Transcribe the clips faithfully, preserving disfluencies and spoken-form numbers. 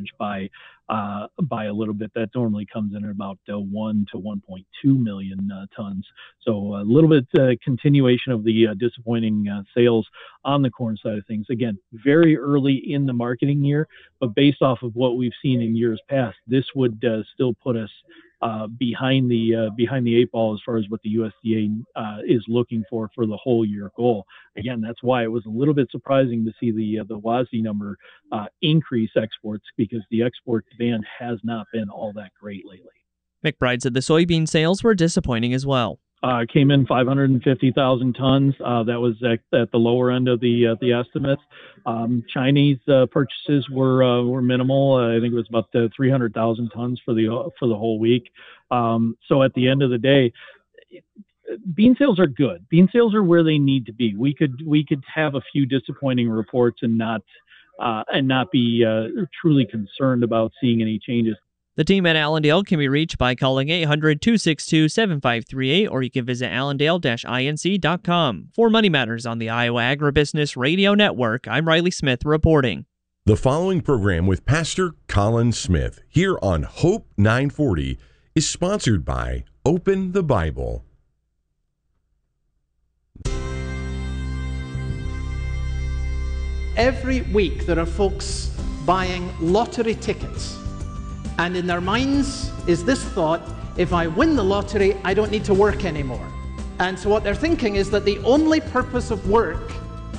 average by uh, by a little bit. That normally comes in at about uh, one to one point two million uh, tons. So a little bit uh, continuation of the uh, disappointing uh, sales on the corn side of things. Again, very early in the marketing year, but based off of what we've seen in years past, this would uh, still put us uh, behind the uh, behind the eight ball as far as what the U S D A uh, is looking for for the whole year goal. Again, that's why it was a little bit surprising to see the uh, the W A S D number uh, increase exports, because the export demand has not been all that great lately. McBride said the soybean sales were disappointing as well. Uh, came in five hundred fifty thousand tons. Uh, that was at, at the lower end of the uh, the estimates. Um, Chinese uh, purchases were uh, were minimal. Uh, I think it was about uh, three hundred thousand tons for the uh, for the whole week. Um, so at the end of the day, bean sales are good. Bean sales are where they need to be. We could we could have a few disappointing reports and not uh, and not be uh, truly concerned about seeing any changes. The team at Allendale can be reached by calling eight hundred, two six two, seven five three eight, or you can visit allendale dash inc dot com. For Money Matters on the Iowa Agribusiness Radio Network, I'm Riley Smith reporting. The following program with Pastor Colin Smith here on Hope nine forty is sponsored by Open the Bible. Every week there are folks buying lottery tickets. And in their minds is this thought: if I win the lottery, I don't need to work anymore. And so what they're thinking is that the only purpose of work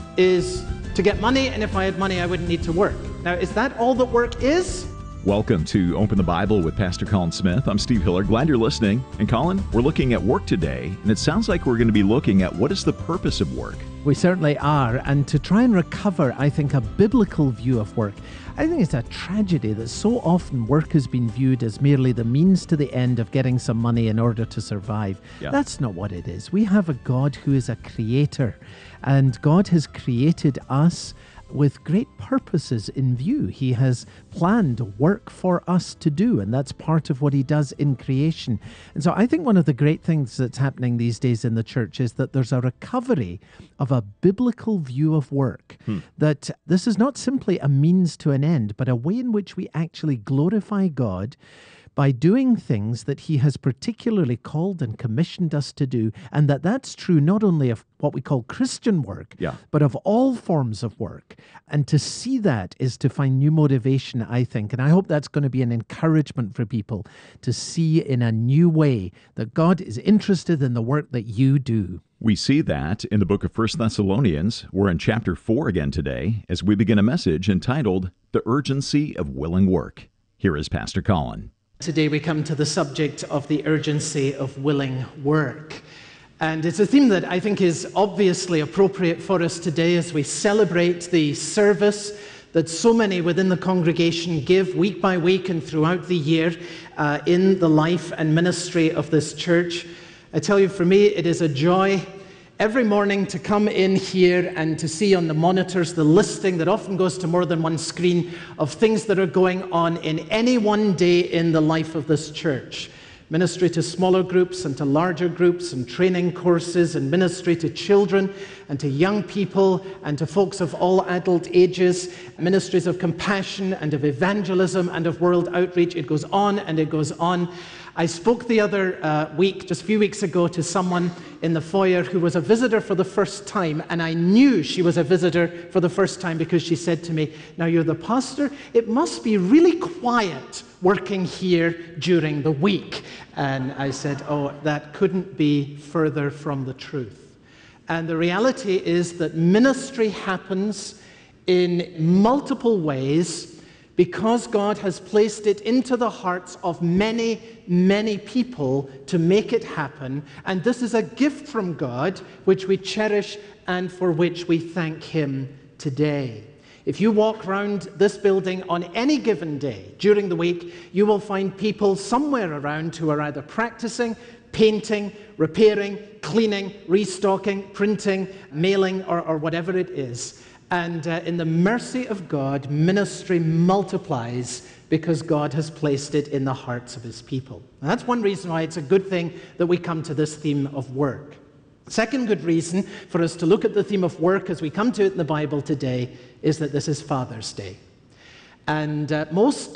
is to get money, and if I had money, I wouldn't need to work. Now, is that all that work is? Welcome to Open the Bible with Pastor Colin Smith. I'm Steve Hiller. Glad you're listening. And Colin, we're looking at work today, and it sounds like we're going to be looking at what is the purpose of work. We certainly are, and to try and recover, I think, a biblical view of work. I think it's a tragedy that so often work has been viewed as merely the means to the end of getting some money in order to survive. Yeah. That's not what it is. We have a God who is a creator, and God has created us with great purposes in view. He has planned work for us to do, and that's part of what he does in creation. And so I think one of the great things that's happening these days in the church is that there's a recovery of a biblical view of work, hmm. that this is not simply a means to an end, but a way in which we actually glorify God by doing things that he has particularly called and commissioned us to do, and that that's true not only of what we call Christian work, yeah. but of all forms of work. And to see that is to find new motivation, I think. And I hope that's going to be an encouragement for people to see in a new way that God is interested in the work that you do. We see that in the book of First Thessalonians. We're in chapter four again today as we begin a message entitled The Urgency of Willing Work. Here is Pastor Colin. Today we come to the subject of the urgency of willing work. And it's a theme that I think is obviously appropriate for us today as we celebrate the service that so many within the congregation give week by week and throughout the year uh, in the life and ministry of this church. I tell you, for me, it is a joy every morning to come in here and to see on the monitors the listing that often goes to more than one screen of things that are going on in any one day in the life of this church. Ministry to smaller groups and to larger groups, and training courses, and ministry to children and to young people and to folks of all adult ages, ministries of compassion and of evangelism and of world outreach. It goes on and it goes on. I spoke the other uh, week, just a few weeks ago, to someone in the foyer who was a visitor for the first time, and I knew she was a visitor for the first time because she said to me, "Now you're the pastor, it must be really quiet working here during the week." And I said, "Oh, that couldn't be further from the truth." And the reality is that ministry happens in multiple ways because God has placed it into the hearts of many, many people to make it happen. And this is a gift from God, which we cherish and for which we thank him today. If you walk around this building on any given day during the week, you will find people somewhere around who are either practicing, painting, repairing, cleaning, restocking, printing, mailing, or, or whatever it is. And uh, in the mercy of God, ministry multiplies because God has placed it in the hearts of his people. And that's one reason why it's a good thing that we come to this theme of work. Second good reason for us to look at the theme of work as we come to it in the Bible today is that this is Father's Day. And uh, most